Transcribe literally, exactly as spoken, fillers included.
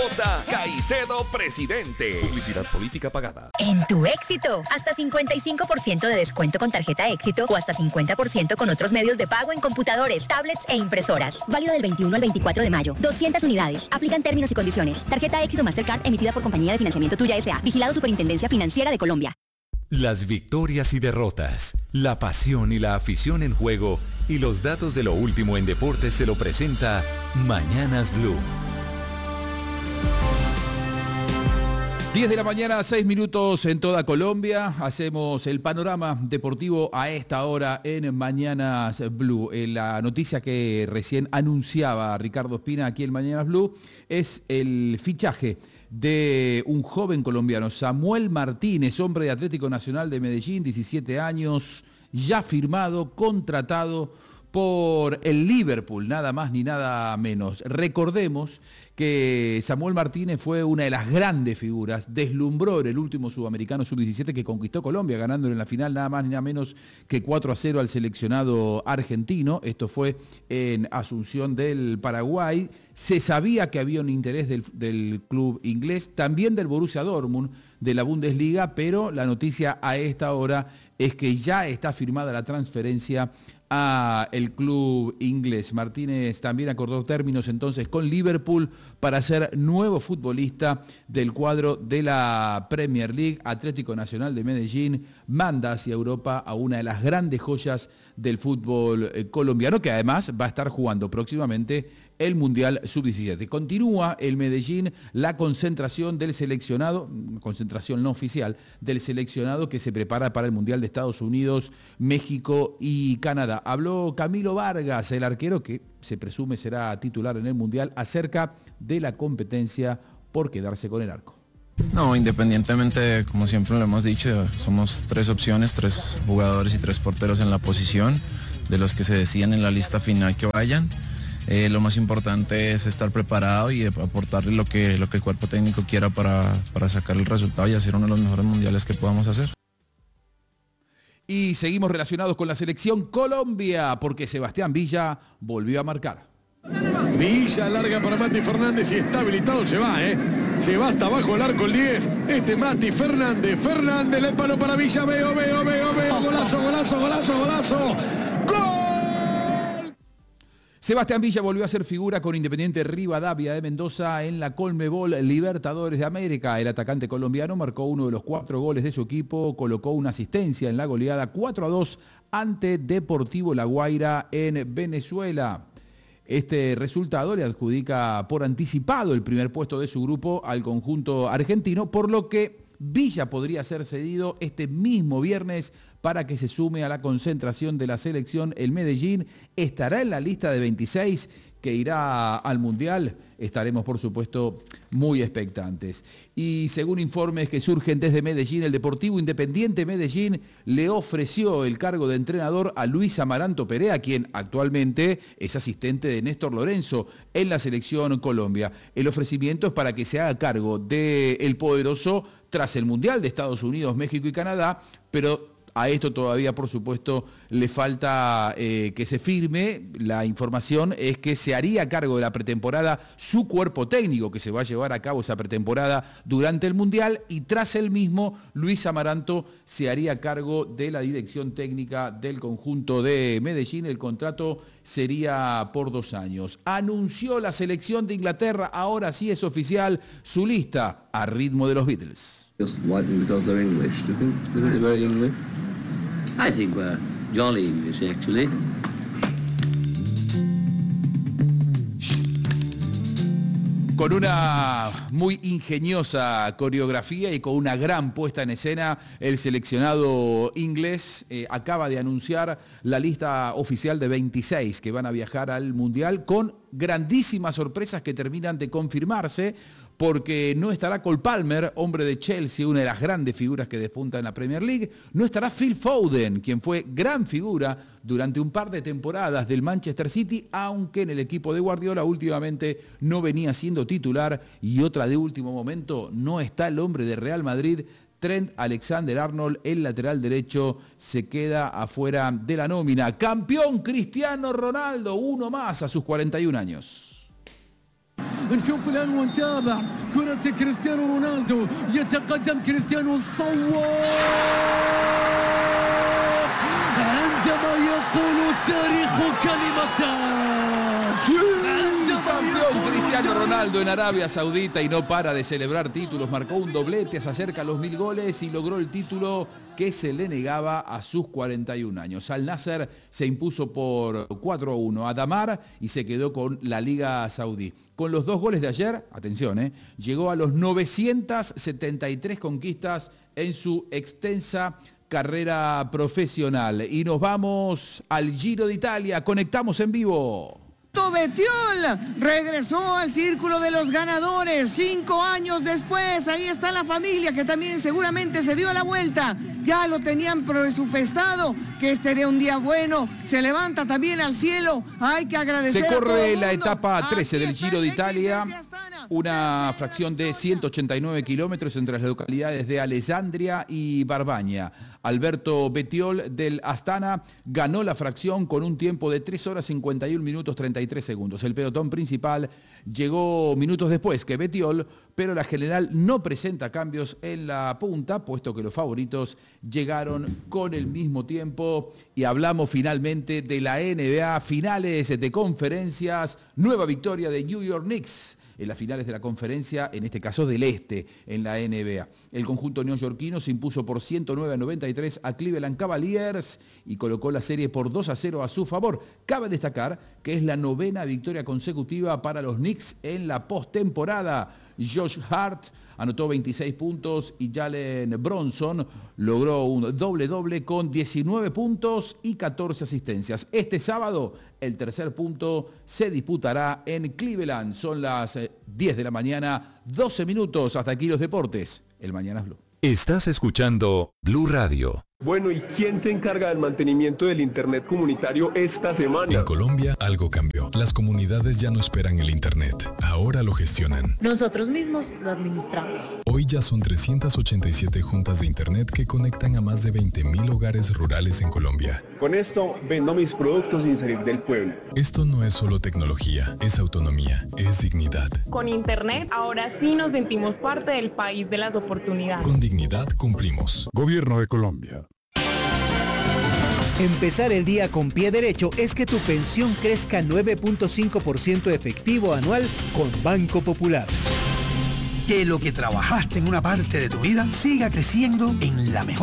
Caicedo Presidente. Publicidad política pagada. En tu Éxito, hasta cincuenta y cinco por ciento de descuento con tarjeta Éxito o hasta cincuenta por ciento con otros medios de pago en computadores, tablets e impresoras. Válido del veintiuno al veinticuatro de mayo. doscientas unidades. Aplican términos y condiciones. Tarjeta Éxito Mastercard emitida por Compañía de Financiamiento Tuya S A. Vigilado Superintendencia Financiera de Colombia. Las victorias y derrotas, la pasión y la afición en juego y los datos de lo último en deportes se lo presenta Mañanas Blue. diez de la mañana, seis minutos en toda Colombia. Hacemos el panorama deportivo a esta hora en Mañanas Blue. La noticia que recién anunciaba Ricardo Espina aquí en Mañanas Blue es el fichaje de un joven colombiano, Samuel Martínez, hombre de Atlético Nacional de Medellín, diecisiete años, ya firmado, contratado por el Liverpool, nada más ni nada menos. Recordemos que Samuel Martínez fue una de las grandes figuras, deslumbró en el último sudamericano sub diecisiete que conquistó Colombia, ganándole en la final nada más ni nada menos que cuatro a cero al seleccionado argentino. Esto fue en Asunción del Paraguay. Se sabía que había un interés del, del club inglés, también del Borussia Dortmund, de la Bundesliga, pero la noticia a esta hora es que ya está firmada la transferencia a el club inglés. Martínez también acordó términos entonces con Liverpool para ser nuevo futbolista del cuadro de la Premier League. Atlético Nacional de Medellín manda hacia Europa a una de las grandes joyas del fútbol colombiano, que además va a estar jugando próximamente el Mundial sub diecisiete. Continúa el Medellín la concentración del seleccionado, concentración no oficial, del seleccionado que se prepara para el Mundial de Estados Unidos, México y Canadá. Habló Camilo Vargas, el arquero que se presume será titular en el Mundial, acerca de la competencia por quedarse con el arco. No, independientemente, como siempre lo hemos dicho, somos tres opciones, tres jugadores y tres porteros en la posición, de los que se deciden en la lista final que vayan. Eh, lo más importante es estar preparado y aportarle lo que, lo que el cuerpo técnico quiera para, para sacar el resultado y hacer uno de los mejores mundiales que podamos hacer. Y seguimos relacionados con la selección Colombia, porque Sebastián Villa volvió a marcar. Villa larga para Mati Fernández y está habilitado, se va, ¿eh? Se va hasta abajo el arco el diez. Este Mati Fernández, Fernández, le palo para Villa, veo, veo, veo, veo, golazo, golazo, golazo, golazo. ¡Gol! Sebastián Villa volvió a ser figura con Independiente Rivadavia de Mendoza en la Conmebol Libertadores de América. El atacante colombiano marcó uno de los cuatro goles de su equipo, colocó una asistencia en la goleada cuatro a dos ante Deportivo La Guaira en Venezuela. Este resultado le adjudica por anticipado el primer puesto de su grupo al conjunto argentino, por lo que Villa podría ser cedido este mismo viernes para que se sume a la concentración de la selección. El Medellín estará en la lista de veintiséis que irá al Mundial. Estaremos, por supuesto, muy expectantes. Y según informes que surgen desde Medellín, el Deportivo Independiente Medellín le ofreció el cargo de entrenador a Luis Amaranto Perea, quien actualmente es asistente de Néstor Lorenzo en la selección Colombia. El ofrecimiento es para que se haga cargo del poderoso tras el Mundial de Estados Unidos, México y Canadá, pero a esto todavía, por supuesto, le falta eh, que se firme. La información es que se haría cargo de la pretemporada su cuerpo técnico, que se va a llevar a cabo esa pretemporada durante el Mundial, y tras el mismo, Luis Amaranto se haría cargo de la dirección técnica del conjunto de Medellín. El contrato sería por dos años. Anunció la selección de Inglaterra, ahora sí es oficial, su lista a ritmo de los Beatles. Just like them because they're English. Do you think, do you think they're very English? I think we're jolly English, actually. Con una muy ingeniosa coreografía y con una gran puesta en escena, el seleccionado inglés eh, acaba de anunciar la lista oficial de veintiséis que van a viajar al Mundial, con grandísimas sorpresas que terminan de confirmarse, porque no estará Cole Palmer, hombre de Chelsea, una de las grandes figuras que despunta en la Premier League. No estará Phil Foden, quien fue gran figura durante un par de temporadas del Manchester City, aunque en el equipo de Guardiola últimamente no venía siendo titular. Y otra de último momento, no está el hombre de Real Madrid, Trent Alexander-Arnold, el lateral derecho, se queda afuera de la nómina. Campeón Cristiano Ronaldo, uno más a sus cuarenta y un años. نشوف الآن ونتابع كرة كريستيانو رونالدو. يتقدم كريستيانو الصواب عندما يقول التاريخ كلمتان. Campeón Cristiano Ronaldo en Arabia Saudita y no para de celebrar títulos. Marcó un doblete, se acerca a los mil goles y logró el título que se le negaba a sus cuarenta y un años. Al Nasser se impuso por cuatro a uno a Damar y se quedó con la Liga Saudí. Con los dos goles de ayer, atención, eh, llegó a los novecientas setenta y tres conquistas en su extensa carrera profesional. Y nos vamos al Giro de Italia. Conectamos en vivo. Bettiol regresó al círculo de los ganadores cinco años después. Ahí está la familia que también seguramente se dio la vuelta. Ya lo tenían presupuestado que este era un día bueno. Se levanta también al cielo. Hay que agradecer. Se corre a todo el la mundo. etapa trece Aquí del está Giro el de X Italia. de Astana. Una fracción de ciento ochenta y nueve kilómetros entre las localidades de Alessandria y Barbagna. Alberto Bettiol del Astana ganó la fracción con un tiempo de tres horas cincuenta y un minutos treinta y tres segundos. El pelotón principal llegó minutos después que Bettiol, pero la general no presenta cambios en la punta, puesto que los favoritos llegaron con el mismo tiempo. Y hablamos finalmente de la N B A, finales de conferencias, nueva victoria de New York Knicks en las finales de la conferencia, en este caso del Este, en la N B A. El conjunto neoyorquino se impuso por ciento nueve a noventa y tres a Cleveland Cavaliers y colocó la serie por dos a cero a su favor. Cabe destacar que es la novena victoria consecutiva para los Knicks en la postemporada. Josh Hart anotó veintiséis puntos y Jalen Bronson logró un doble-doble con diecinueve puntos y catorce asistencias. Este sábado, el tercer punto se disputará en Cleveland. Son las diez de la mañana, doce minutos. Hasta aquí los deportes. El Mañanas Blue. Estás escuchando Blue Radio. Bueno, ¿y quién se encarga del mantenimiento del Internet comunitario esta semana? En Colombia algo cambió. Las comunidades ya no esperan el Internet. Ahora lo gestionan. Nosotros mismos lo administramos. Hoy ya son trescientas ochenta y siete juntas de Internet que conectan a más de veinte mil hogares rurales en Colombia. Con esto vendo mis productos sin salir del pueblo. Esto no es solo tecnología, es autonomía, es dignidad. Con Internet ahora sí nos sentimos parte del país de las oportunidades. Con dignidad cumplimos. Gobierno de Colombia. Empezar el día con pie derecho es que tu pensión crezca nueve punto cinco por ciento efectivo anual con Banco Popular. Que lo que trabajaste en una parte de tu vida siga creciendo en la mejor